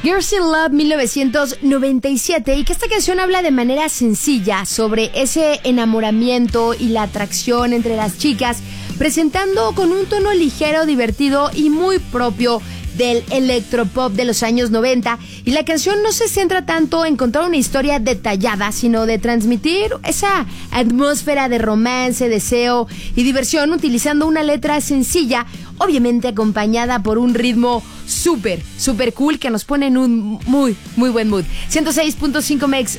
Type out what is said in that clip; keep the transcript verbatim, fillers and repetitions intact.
Girls in Love mil novecientos noventa y siete, y que esta canción habla de manera sencilla sobre ese enamoramiento y la atracción entre las chicas, presentando con un tono ligero, divertido y muy propio del electropop de los años noventa. Y la canción no se centra tanto en contar una historia detallada, sino de transmitir esa atmósfera de romance, deseo y diversión, utilizando una letra sencilla, obviamente acompañada por un ritmo súper, súper cool que nos pone en un muy, muy buen mood. ciento seis punto cinco Mex